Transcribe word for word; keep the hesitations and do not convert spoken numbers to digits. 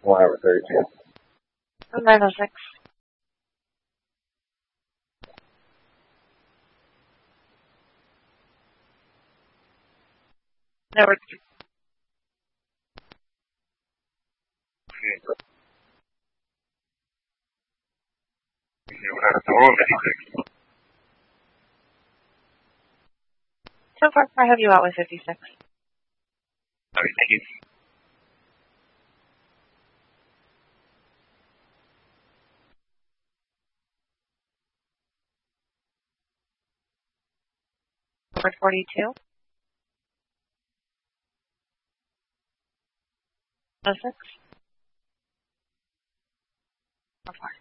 one over thirty-two. nine oh six. Number two. So far, I have you out with fifty-six. Okay, thank you. Number forty-two. oh six. So far.